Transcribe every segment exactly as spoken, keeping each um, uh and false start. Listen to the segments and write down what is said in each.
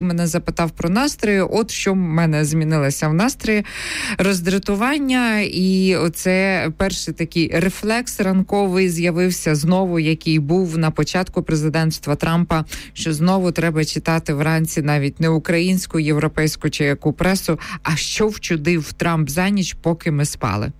мене запитав про настрої. От що в мене змінилося в настрої. Роздратування, і оце перший такий рефлекс ранковий з'явився знову, який був на початку президентства Трампа, що знову треба читати вранці навіть не українську, європейську чи яку пресу, а що вчудив Трамп за ніч, поки ми спали.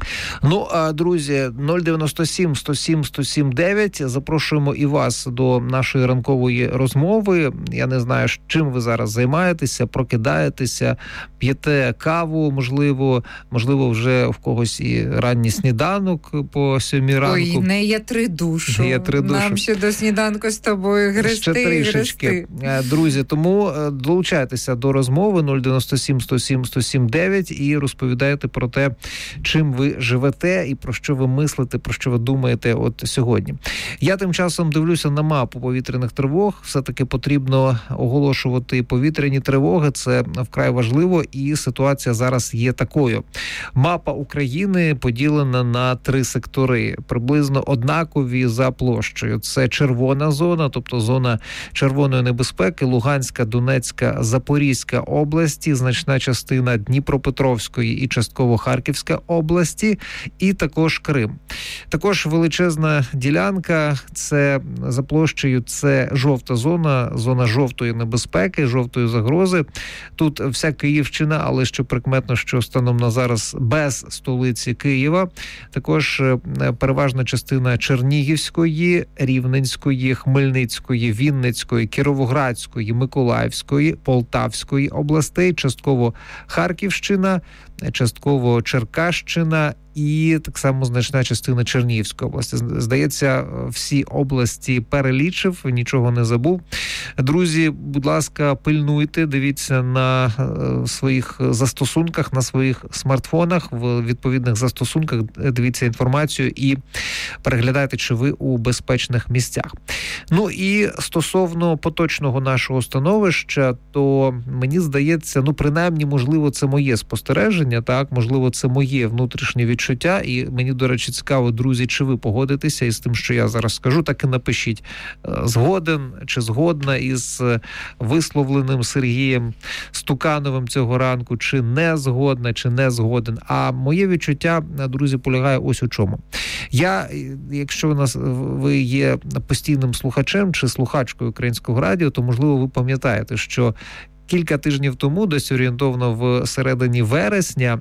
Ну, а, друзі, нуль дев'яносто сім сто сім сто сім дев'ять. Запрошуємо і вас до нашої ранкової розмови. Я не знаю, чим ви зараз займаєтеся, прокидаєтеся, п'єте каву, можливо, можливо, вже в когось і ранній сніданок по сьомій ранку. Ой, не є три душу. Не є три душу. Нам ще до сніданку з тобою грести, ще трішечки. Грести. Друзі, тому долучайтеся до розмови нуль дев'яносто сім сто сім сто сім дев'ять і розповідайте про те, чим ви живете і про що ви мислите, про що ви думаєте от сьогодні. Я тим часом дивлюся на мапу повітряних тривог. Все-таки потрібно оголошувати повітряні тривоги. Це вкрай важливо, і ситуація зараз є такою. Мапа України поділена на три сектори, приблизно однакові за площею. Це червона зона, тобто зона червоної небезпеки, Луганська, Донецька, Запорізька області, значна частина Дніпропетровської і частково Харківська області, і також Крим. Також величезна ділянка, це за площею, це жовта зона, зона жовтої небезпеки, жовтої загрози. Тут вся Київщина, але що прикметно, що станом на зараз без столиці Києва. Також переважна частина Чернігівської, Рівненської, Хмельницької, Вінницької, Кіровоградської, Миколаївської, Полтавської областей, частково Харківщина, частково Черкащина і так само значна частина Чернігівської області. Здається, всі області перелічив, нічого не забув. Друзі, будь ласка, пильнуйте, дивіться на своїх застосунках, на своїх смартфонах, в відповідних застосунках дивіться інформацію і переглядайте, чи ви у безпечних місцях. Ну і стосовно поточного нашого становища, то мені здається, ну принаймні, можливо, це моє спостереження, так, можливо, це моє внутрішнє відчуття, і мені, до речі, цікаво, друзі, чи ви погодитеся із тим, що я зараз скажу, так і напишіть, згоден чи згодна із висловленим Сергієм Стукановим цього ранку, чи не згодна, чи не згоден. А моє відчуття, друзі, полягає ось у чому. Я, якщо ви, нас, ви є постійним слухачем чи слухачкою Українського радіо, то, можливо, ви пам'ятаєте, що кілька тижнів тому, десь орієнтовно в середині вересня,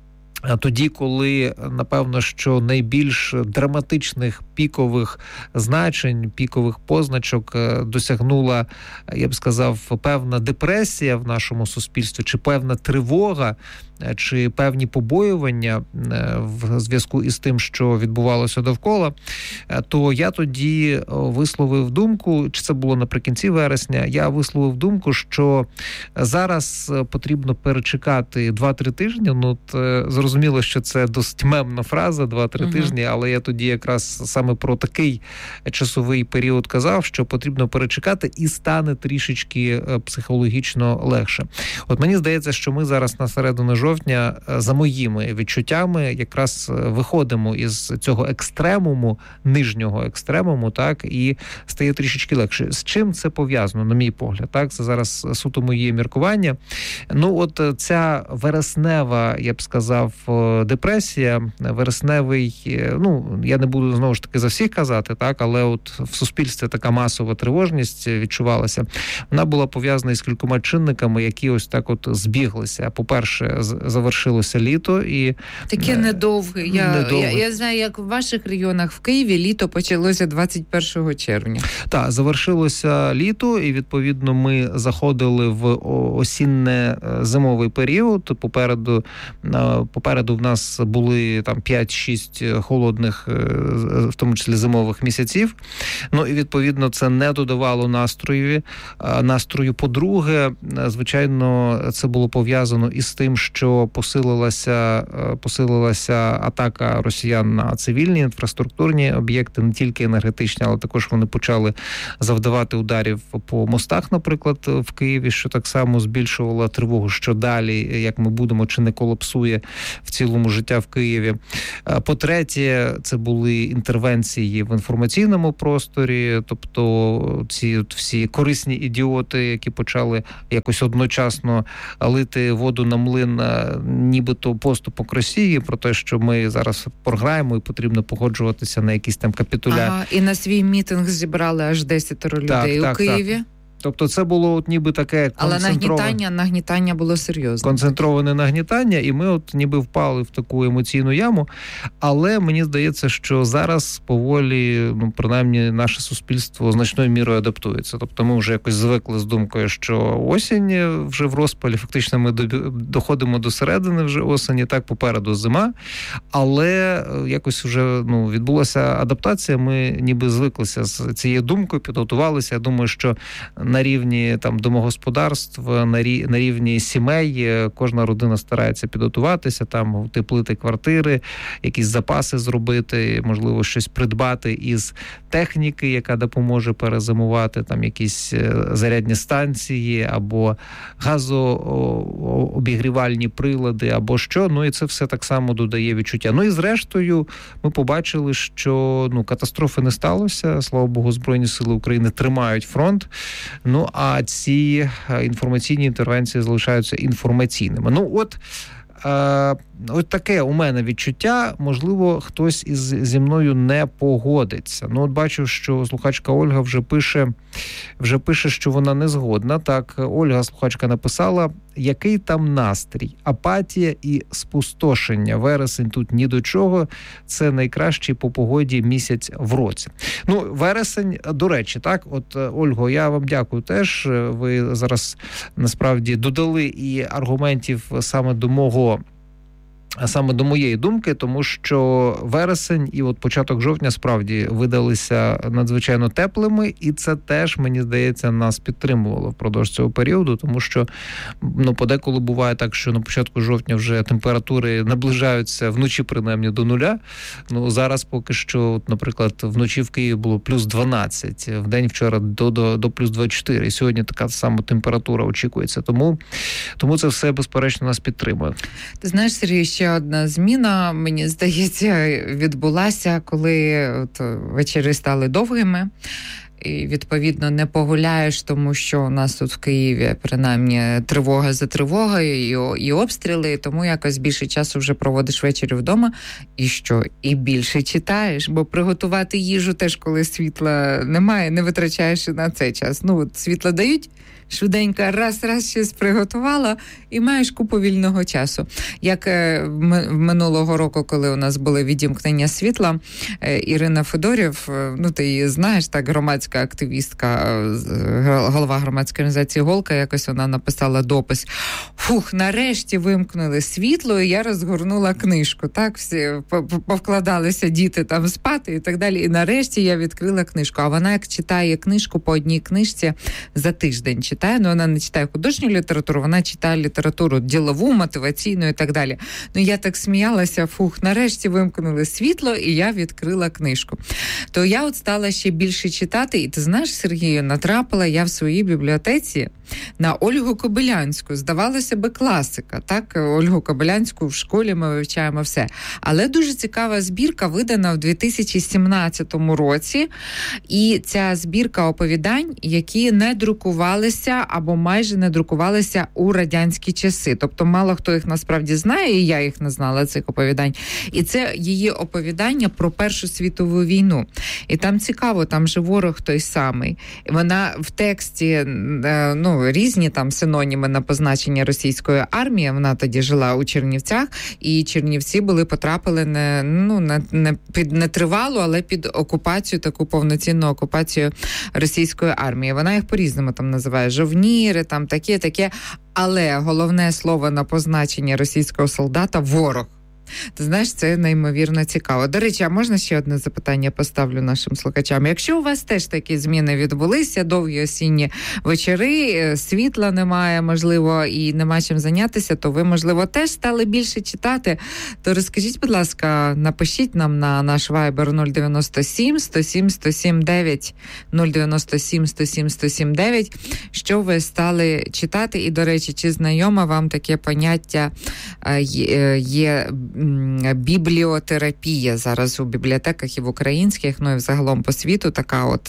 тоді, коли, напевно, що найбільш драматичних пікових значень, пікових позначок досягнула, я б сказав, певна депресія в нашому суспільстві, чи певна тривога, чи певні побоювання в зв'язку із тим, що відбувалося довкола, то я тоді висловив думку, чи це було наприкінці вересня, я висловив думку, що зараз потрібно перечекати два-три тижні. Ну, зрозуміло, що це досить мемна фраза, два-три uh-huh. тижні, але я тоді якраз саме про такий часовий період казав, що потрібно перечекати і стане трішечки психологічно легше. От мені здається, що ми зараз на середину жовтня, за моїми відчуттями, якраз виходимо із цього екстремуму, нижнього екстремуму, так, і стає трішечки легше. З чим це пов'язано, на мій погляд, так? Це зараз суто моє міркування. Ну, от ця вереснева, я б сказав, депресія, вересневий, ну, я не буду знову ж таки за всіх казати, так, але от в суспільстві така масова тривожність відчувалася. Вона була пов'язана із кількома чинниками, які ось так от збіглися. По-перше, завершилося літо і... Таке недовге. Я, недовге. Я, я знаю, як в ваших регіонах в Києві літо почалося двадцять першого червня. Так, завершилося літо, і, відповідно, ми заходили в осінне-зимовий період. Попереду, попереду в нас були там п'ять-шість холодних, в тому числі зимових місяців. Ну, і, відповідно, це не додавало настрою. Настрою. По-друге, звичайно, це було пов'язано із тим, що посилилася, посилилася атака росіян на цивільні інфраструктурні об'єкти, не тільки енергетичні, але також вони почали завдавати ударів по мостах, наприклад, в Києві, що так само збільшувало тривогу, що далі, як ми будемо, чи не колапсує в цілому життя в Києві. По-третє, це були інтервенції турбуленції в інформаційному просторі, тобто ці от всі корисні ідіоти, які почали якось одночасно лити воду на млин, нібито поступок Росії, про те, що ми зараз програємо і потрібно погоджуватися на якісь там капітуляції. Ага, і на свій мітинг зібрали аж десятеро людей так, у так, Києві. Так. Тобто це було от ніби таке концентроване... Але нагнітання, нагнітання було серйозне. Концентроване нагнітання, і ми от ніби впали в таку емоційну яму. Але мені здається, що зараз поволі, ну, принаймні, наше суспільство значною мірою адаптується. Тобто ми вже якось звикли з думкою, що осінь вже в розпалі, фактично ми доходимо до середини вже осені, так, попереду зима. Але якось вже, ну, відбулася адаптація, ми ніби звиклися з цією думкою, підготувалися. Я думаю, що на рівні там домогосподарств, на рівні сімей кожна родина старається підготуватися, там утеплити квартири, якісь запаси зробити, можливо, щось придбати із техніки, яка допоможе перезимувати, там якісь зарядні станції або газообігрівальні прилади, або що. Ну і це все так само додає відчуття. Ну і зрештою ми побачили, що ну катастрофи не сталося. Слава Богу, Збройні Сили України тримають фронт. Ну, а ці інформаційні інтервенції залишаються інформаційними. Ну, от, е, от таке у мене відчуття. Можливо, хтось із зі мною не погодиться. Ну, от бачу, що слухачка Ольга вже пише, вже пише, що вона не згодна. Так, Ольга, слухачка, написала, який там настрій, апатія і спустошення. Вересень тут ні до чого. Це найкращий по погоді місяць в році. Ну, вересень, до речі, так, от, Ольго, я вам дякую теж. Ви зараз, насправді, додали і аргументів саме до мого А саме до моєї думки, тому що вересень і от початок жовтня справді видалися надзвичайно теплими, і це теж, мені здається, нас підтримувало впродовж цього періоду, тому що, ну, подеколи буває так, що на початку жовтня вже температури наближаються вночі, принаймні, до нуля. Ну, зараз поки що, от, наприклад, вночі в Києві було плюс дванадцять, в день вчора до, до, до плюс двадцять чотири, і сьогодні така сама температура очікується, тому, тому це все, безперечно, нас підтримує. Ти знаєш, Сергій, ще одна зміна, мені здається, відбулася, коли от вечори стали довгими. І, відповідно, не погуляєш, тому що у нас тут в Києві, принаймні, тривога за тривогою і, і обстріли, тому якось більше часу вже проводиш ввечері вдома. І що? І більше читаєш, бо приготувати їжу теж, коли світла немає, не витрачаєш і на цей час. Ну, от світла дають, швиденько раз-раз щось приготувала і маєш купу вільного часу. Як е, минулого року, коли у нас були відімкнення світла, е, Ірина Федорів, е, ну ти її знаєш, так, громадська активістка, е, голова громадської організації «Голка», якось вона написала допис. Фух, нарешті вимкнули світло, і я розгорнула книжку. Так, всі повкладалися діти там спати і так далі. І нарешті я відкрила книжку. А вона, як читає книжку по одній книжці за тиждень, читає, але вона не читає художню літературу, вона читає літературу ділову, мотиваційну і так далі. Ну, я так сміялася, фух, нарешті вимкнули світло, і я відкрила книжку. То я от стала ще більше читати, і ти знаєш, Сергію, натрапила я в своїй бібліотеці на Ольгу Кобилянську. Здавалося би, класика, так? Ольгу Кобилянську в школі ми вивчаємо все. Але дуже цікава збірка, видана в дві тисячі сімнадцятому році, і ця збірка оповідань, які не друкувалися або майже не друкувалися у радянські часи. Тобто мало хто їх насправді знає, і я їх не знала, цих оповідань. І це її оповідання про Першу світову війну. І там цікаво, там же ворог той самий. Вона в тексті, ну, різні там синоніми на позначення російської армії. Вона тоді жила у Чернівцях, і Чернівці були, потрапили не, ну, не, не під нетривалу, але під окупацію, таку повноцінну окупацію російської армії. Вона їх по-різному там називає жовніри, там таке, таке. Але головне слово на позначення російського солдата – ворог. Ти знаєш, це неймовірно цікаво. До речі, а можна ще одне запитання поставлю нашим слухачам? Якщо у вас теж такі зміни відбулися, довгі осінні вечори, світла немає, можливо, і нема чим зайнятися, то ви, можливо, теж стали більше читати, то розкажіть, будь ласка, напишіть нам на наш Viber нуль дев'яносто сім сто сім сто сім дев'ять, нуль дев'яносто сім сто сім сто сім дев'ять, що ви стали читати, і, до речі, чи знайоме вам таке поняття є, є бібліотерапія зараз у бібліотеках і в українських, ну і взагалом по світу така от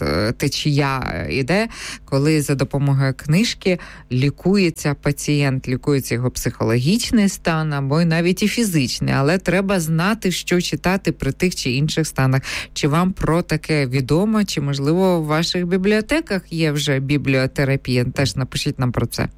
течія іде, коли за допомогою книжки лікується пацієнт, лікується його психологічний стан або й навіть і фізичний, але треба знати, що читати при тих чи інших станах. Чи вам про таке відомо, чи, можливо, в ваших бібліотеках є вже бібліотерапія? Теж напишіть нам про це.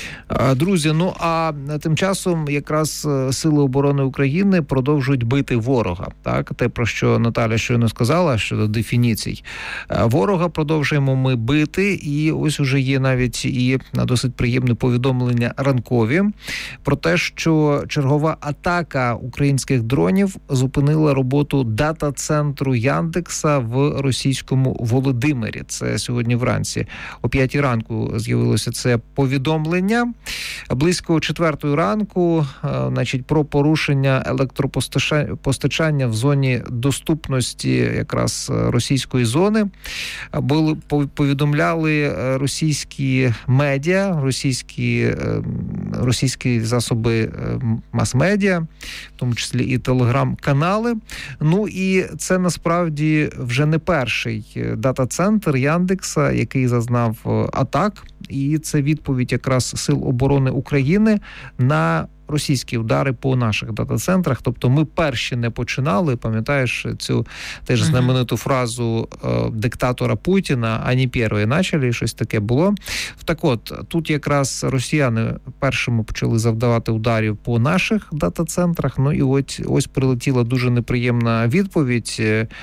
Друзі, ну а тим часом якраз Сили оборони України продовжують бити ворога. Так, те, про що Наталя щойно сказала, щодо дефініцій. Ворога продовжуємо ми бити, і ось уже є навіть і досить приємне повідомлення ранкові про те, що чергова атака українських дронів зупинила роботу дата-центру Яндекса в російському Володимирі. Це сьогодні вранці. О п'ятій ранку з'явилося це повідомлення. Близько четвертої ранку, значить, про порушення електропостачання в зоні доступності якраз російської зони були повідомляли російські медіа, російські російські засоби мас-медіа, в тому числі і телеграм-канали. Ну і це насправді вже не перший дата-центр Яндекса, який зазнав атак, і це відповідь якраз Сил оборони України на російські удари по наших дата-центрах. Тобто ми перші не починали, пам'ятаєш цю теж знамениту фразу е, диктатора Путіна, ані перші начали, щось таке було. Так от, тут якраз росіяни першими почали завдавати ударів по наших дата-центрах, ну і ось, ось прилетіла дуже неприємна відповідь,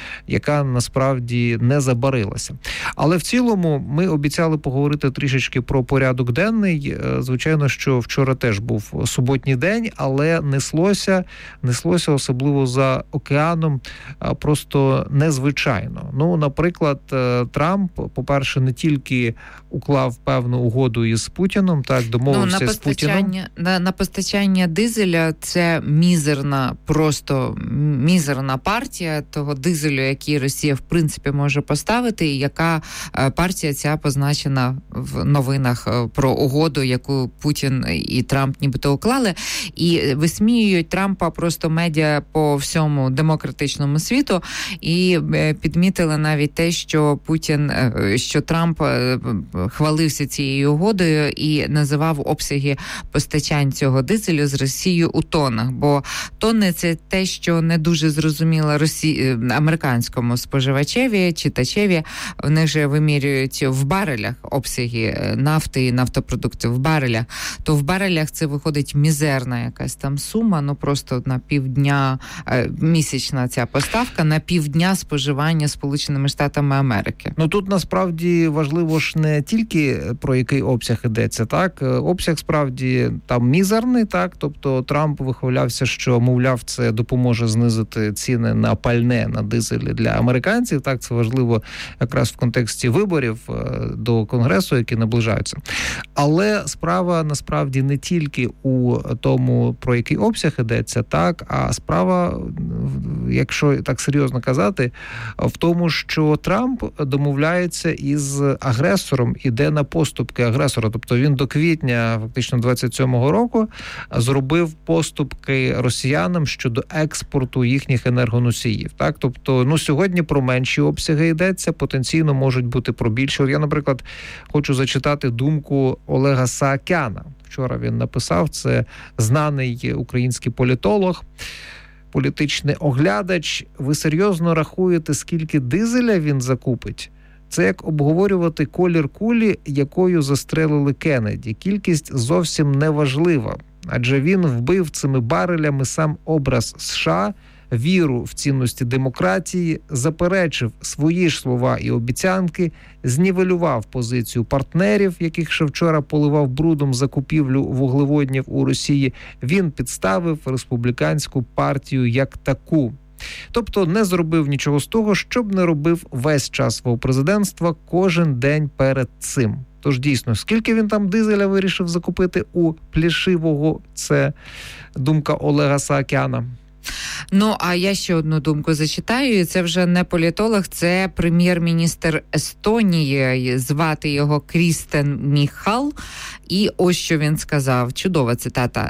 яка насправді не забарилася. Але в цілому ми обіцяли поговорити трішечки про порядок денний. Звичайно, що вчора теж був суботній день, але неслося, неслося особливо за океаном просто незвичайно. Ну, наприклад, Трамп, по-перше, не тільки уклав певну угоду із Путіном, так, домовився ну, з Путіном. На, на постачання дизеля це мізерна, просто мізерна партія того дизелю, який Росія, в принципі, може поставити, і яка партія ця позначена в новинах про угоду, яку Путін і Трамп нібито уклали. І висміюють Трампа просто медіа по всьому демократичному світу, і підмітили навіть те, що Путін, що Трамп хвалився цією угодою і називав обсяги постачань цього дизелю з Росією у тонах, бо тони – це те, що не дуже зрозуміло росі... американському споживачеві, читачеві. Вони ж вимірюють в барелях обсяги нафти і нафтопродуктів в барелях. То в барелях це виходить мізерна якась там сума, ну просто на півдня, місячна ця поставка, на півдня споживання Сполученими Штатами Америки. Ну тут насправді важливо ж не тільки про який обсяг йдеться, так? Обсяг справді там мізерний, так? Тобто Трамп вихвалявся, що, мовляв, це допоможе знизити ціни на пальне, на дизелі для американців, так? Це важливо якраз в контексті виборів до Конгресу, які наближаються. Але справа насправді не тільки у тому, про який обсяг йдеться, так, а справа, якщо так серйозно казати, в тому, що Трамп домовляється із агресором, іде на поступки агресора. Тобто він до квітня, фактично, двадцять сьомого року зробив поступки росіянам щодо експорту їхніх енергоносіїв. Так, тобто, ну, сьогодні про менші обсяги йдеться, потенційно можуть бути про більші. Я, наприклад, хочу зачитати думку Олега Саакяна. Вчора він написав, це знаний український політолог, політичний оглядач. Ви серйозно рахуєте, скільки дизеля він закупить? Це як обговорювати колір кулі, якою застрелили Кеннеді. Кількість зовсім не важлива, адже він вбив цими барелями сам образ США, віру в цінності демократії, заперечив свої ж слова і обіцянки, знівелював позицію партнерів, яких ще вчора поливав брудом за купівлю вуглеводнів у Росії. Він підставив республіканську партію як таку. Тобто не зробив нічого з того, щоб не робив весь час свого президентства кожен день перед цим. Тож дійсно, скільки він там дизеля вирішив закупити у Плішивого, це думка Олега Саакяна. Ну, а я ще одну думку зачитаю, і це вже не політолог, це прем'єр-міністр Естонії, звати його Крістен Міхал, і ось що він сказав, чудова цитата.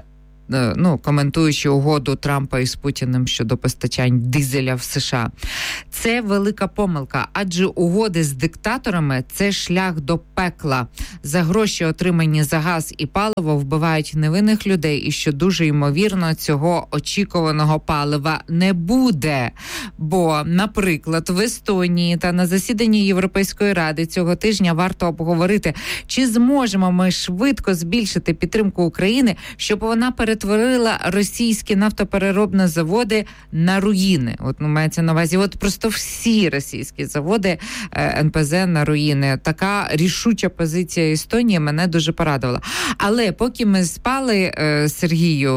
ну, коментуючи угоду Трампа із Путіним щодо постачань дизеля в США. Це велика помилка, адже угоди з диктаторами – це шлях до пекла. За гроші, отримані за газ і паливо, вбивають невинних людей, і що дуже ймовірно, цього очікуваного палива не буде. Бо, наприклад, в Естонії та на засіданні Європейської Ради цього тижня варто обговорити, чи зможемо ми швидко збільшити підтримку України, щоб вона перетворила російські нафтопереробні заводи на руїни. От, ну, мається на увазі, от просто всі російські заводи ен пе зе на руїни. Така рішуча позиція Естонії мене дуже порадувала. Але поки ми спали, Сергію,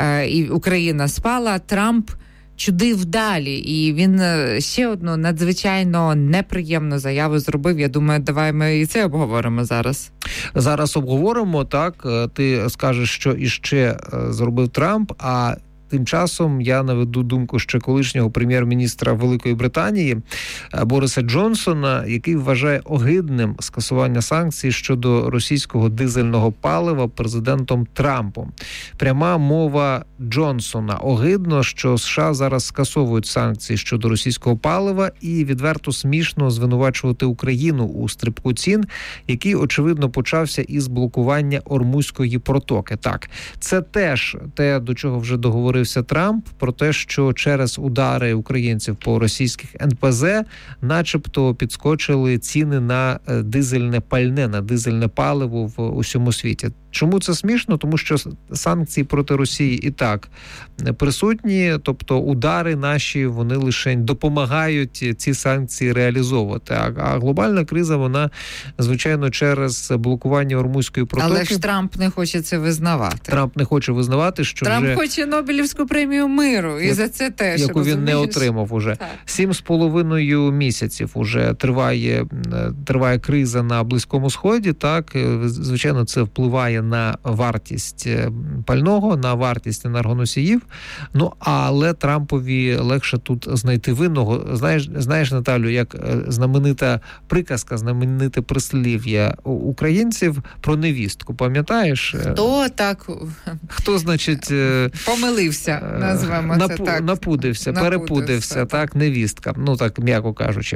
і Україна спала, Трамп чудив далі. І він ще одну надзвичайно неприємну заяву зробив. Я думаю, давай ми і це обговоримо зараз. Зараз обговоримо, так. Ти скажеш, що іще зробив Трамп, а тим часом я наведу думку ще колишнього прем'єр-міністра Великої Британії Бориса Джонсона, який вважає огидним скасування санкцій щодо російського дизельного палива президентом Трампом. Пряма мова Джонсона: огидно, що США зараз скасовують санкції щодо російського палива, і відверто смішно звинувачувати Україну у стрибку цін, який, очевидно, почався із блокування Ормузької протоки. Так, це теж те, до чого вже договорив Трамп, про те, що через удари українців по російських ен пе зе начебто підскочили ціни на дизельне пальне, на дизельне паливо в усьому світі. Чому це смішно? Тому що санкції проти Росії і так присутні, тобто удари наші, вони лише допомагають ці санкції реалізовувати. А глобальна криза, вона, звичайно, через блокування Ормузької протоки. Але ж Трамп не хоче це визнавати. Трамп не хоче визнавати, що Трамп вже... хоче Нобелівську премію миру, і як... за це теж, яку розумієш? він не отримав уже. Так. Сім з половиною місяців уже триває, триває криза на Близькому Сході, так, звичайно, це впливає на вартість пального, на вартість енергоносіїв. Ну, але Трампові легше тут знайти винного. Знаєш, знаєш, Наталю, як знаменита приказка, знамените прислів'я українців про невістку. Пам'ятаєш? Хто так? Хто, значить... Помилився, назвемо напу- це так. Напудився, напудився, перепудився, так, так, невістка. Ну, так, м'яко кажучи.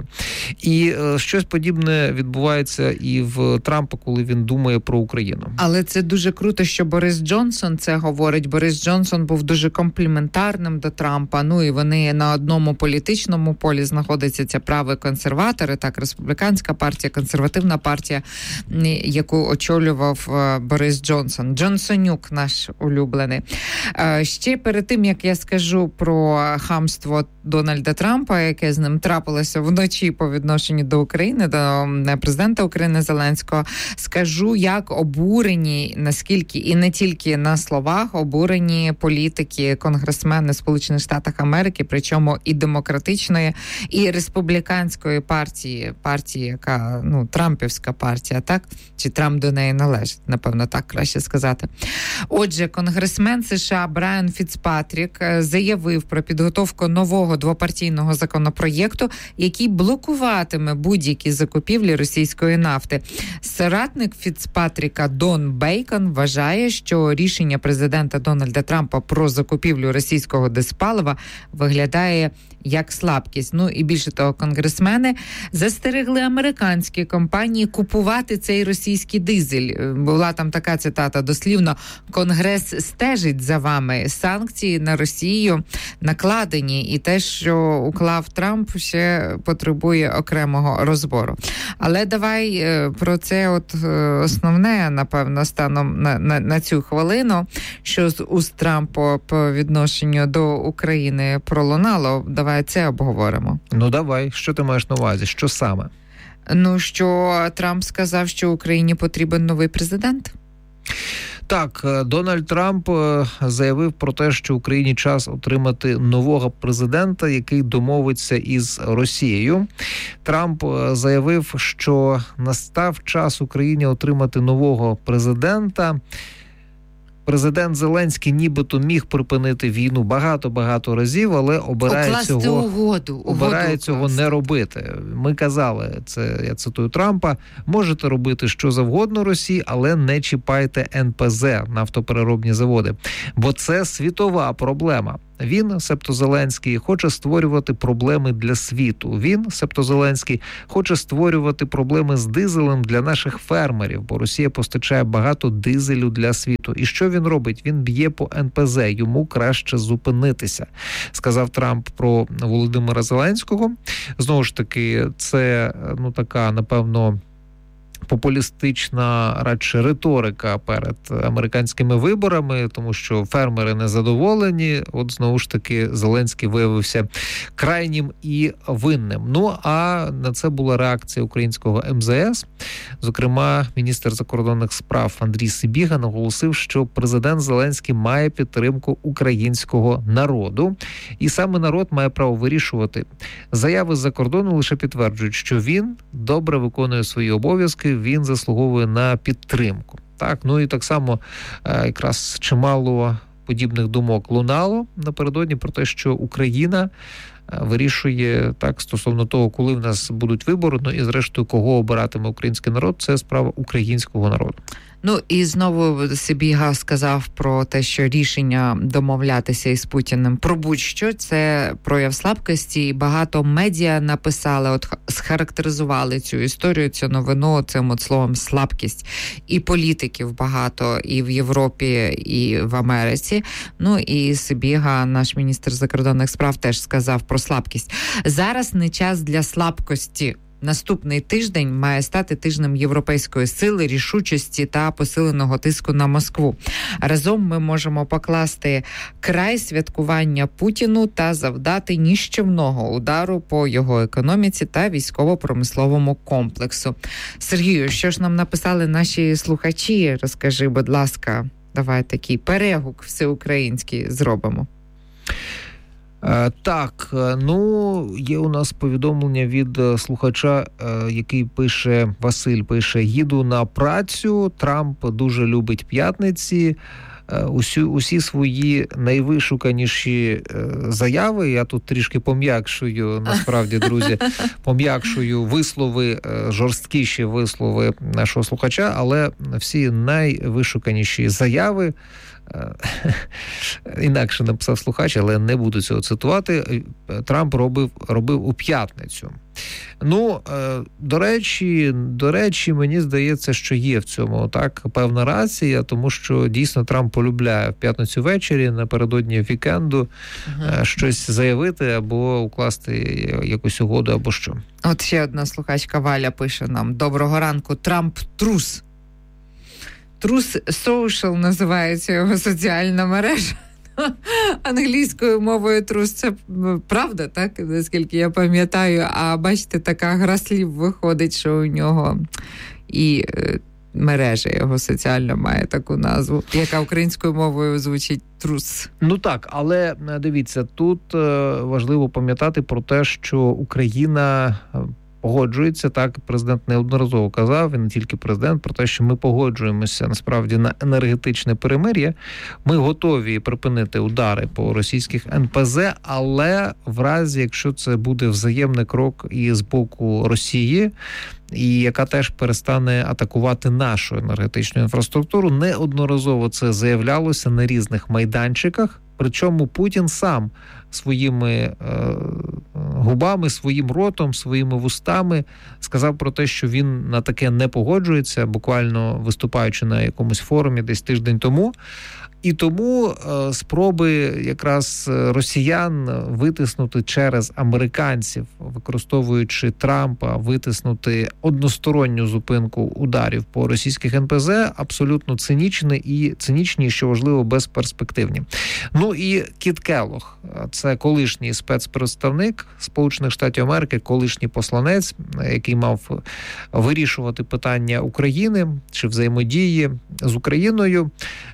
І е, щось подібне відбувається і в Трампа, коли він думає про Україну. Але це дуже круто, що Борис Джонсон це говорить. Борис Джонсон був дуже компліментарним до Трампа. Ну і вони на одному політичному полі знаходяться, це праві консерватори, так, республіканська партія, консервативна партія, яку очолював Борис Джонсон. Джонсонюк наш улюблений. Ще перед тим, як я скажу про хамство Дональда Трампа, яке з ним трапилося вночі по відношенню до України, до президента України Зеленського, скажу, як обурені, наскільки, і не тільки на словах, обурені політики, конгресмени Сполучених Штатів Америки, причому і демократичної, і республіканської партії, партії, яка, ну, трампівська партія, так? Чи Трамп до неї належить, напевно, так краще сказати. Отже, конгресмен США Брайан Фіцпатрік заявив про підготовку нового двопартійного законопроєкту, який блокуватиме будь-які закупівлі російської нафти. Соратник Фіцпатріка Дон Бейкон вважає, що рішення президента Дональда Трампа про закупівлю російського диспалива виглядає як слабкість. Ну і більше того, конгресмени застерегли американські компанії купувати цей російський дизель. Була там така цитата дослівно: «Конгрес стежить за вами. Санкції на Росію накладені, і те, що уклав Трамп, ще потребує окремого розбору». Але давай про це от основне, напевно, станом на, на, на цю хвилину, що з уст Трампа по відношенню до України пролунало. Давай це обговоримо. Ну давай, що ти маєш на увазі? Що саме? Ну, що Трамп сказав, що Україні потрібен новий президент? Так, Дональд Трамп заявив про те, що Україні час отримати нового президента, який домовиться із Росією. Трамп заявив, що настав час Україні отримати нового президента, Президент Зеленський нібито міг припинити війну багато-багато разів, але обирає Укласти цього, угоду, обирає угоду цього укласти. не робити. Ми казали, це я цитую Трампа, можете робити що завгодно Росії, але не чіпайте ен пе зе, нафтопереробні заводи, бо це світова проблема. Він, себто Зеленський, хоче створювати проблеми для світу. Він, себто Зеленський, хоче створювати проблеми з дизелем для наших фермерів, бо Росія постачає багато дизелю для світу. І що він робить? Він б'є по ен пе зе. Йому краще зупинитися, сказав Трамп про Володимира Зеленського. Знову ж таки, це, ну, така, напевно, популістична радше риторика перед американськими виборами, тому що фермери незадоволені. От знову ж таки Зеленський виявився крайнім і винним. Ну, а на це була реакція українського ем зе ес. Зокрема, міністр закордонних справ Андрій Сибіга наголосив, що президент Зеленський має підтримку українського народу. І саме народ має право вирішувати. Заяви з-за кордону лише підтверджують, що він добре виконує свої обов'язки, він заслуговує на підтримку. Так, ну і так само якраз чимало подібних думок лунало напередодні про те, що Україна вирішує так стосовно того, коли в нас будуть вибори, ну і зрештою, кого обиратиме український народ, це справа українського народу. Ну і знову Сибіга сказав про те, що рішення домовлятися із Путіним про будь-що – це прояв слабкості. І багато медіа написали, от схарактеризували цю історію, цю новину цим от словом «слабкість». І політиків багато і в Європі, і в Америці. Ну і Сибіга, наш міністр закордонних справ, теж сказав про слабкість. Зараз не час для слабкості. Наступний тиждень має стати тижнем європейської сили, рішучості та посиленого тиску на Москву. Разом ми можемо покласти край святкування Путіну та завдати ніщівного удару по його економіці та військово-промисловому комплексу. Сергію, що ж нам написали наші слухачі? Розкажи, будь ласка, давай такий перегук всеукраїнський зробимо. Так, ну, є у нас повідомлення від слухача, який пише, Василь пише: їду на працю, Трамп дуже любить п'ятниці, усі, усі свої найвишуканіші заяви, я тут трішки пом'якшую, насправді, друзі, пом'якшую вислови, жорсткіші вислови нашого слухача, але всі найвишуканіші заяви, інакше написав слухач, але не буду цього цитувати, Трамп робив, робив у п'ятницю. Ну, до речі, до речі, мені здається, що є в цьому так певна рація, тому що дійсно Трамп полюбляє в п'ятницю ввечері, напередодні вікенду, ага. щось заявити або укласти якусь угоду, або що. От ще одна слухачка Валя пише нам: доброго ранку, Трамп трус. Трус Social називається його соціальна мережа. Англійською мовою трус – це правда, так? Наскільки я пам'ятаю. А бачите, така гра слів виходить, що у нього і мережа його соціальна має таку назву, яка українською мовою звучить трус. Ну так, але дивіться, тут важливо пам'ятати про те, що Україна погоджується, так, президент неодноразово казав, і не тільки президент, про те, що ми погоджуємося насправді на енергетичне перемир'я. Ми готові припинити удари по російських ен пе зе, але в разі, якщо це буде взаємний крок і з боку Росії, і яка теж перестане атакувати нашу енергетичну інфраструктуру, неодноразово це заявлялося на різних майданчиках. Причому Путін сам своїми е, губами, своїм ротом, своїми вустами сказав про те, що він на таке не погоджується, буквально виступаючи на якомусь форумі десь тиждень тому. І тому е, спроби якраз росіян витиснути через американців, використовуючи Трампа, витиснути односторонню зупинку ударів по російських ен пе зе, абсолютно цинічні і цинічні, що важливо, безперспективні. Ну і Кіт Келлог, це колишній спецпредставник Сполучених Штатів Америки, колишній посланець, який мав вирішувати питання України чи взаємодії з Україною.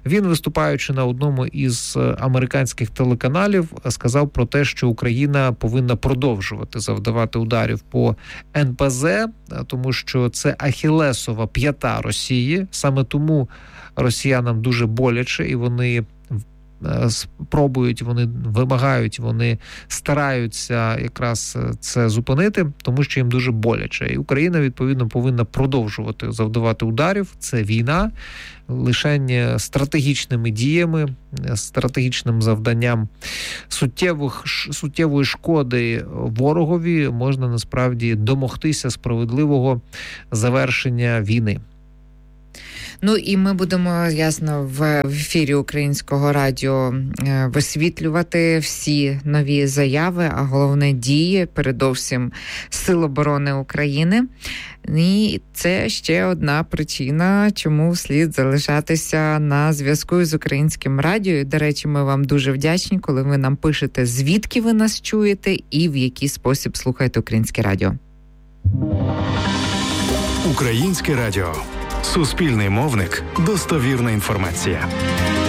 Він, виступаючи на одному із американських телеканалів, сказав про те, що Україна повинна продовжувати завдавати ударів по ен пе зет, тому що це ахілесова п'ята Росії. Саме тому росіянам дуже боляче, і вони спробують, вони вимагають, вони стараються якраз це зупинити, тому що їм дуже боляче. І Україна, відповідно, повинна продовжувати завдавати ударів. Це війна. Лише стратегічними діями, стратегічним завданням суттєвих, суттєвої шкоди ворогові можна насправді домогтися справедливого завершення війни. Ну і ми будемо, ясно, в ефірі Українського радіо висвітлювати всі нові заяви, а головне дії, передовсім Сил оборони України. І це ще одна причина, чому слід залишатися на зв'язку з Українським радіо. І, до речі, ми вам дуже вдячні, коли ви нам пишете, звідки ви нас чуєте і в який спосіб слухаєте Українське радіо. Українське радіо. Суспільний мовник. Достовірна інформація.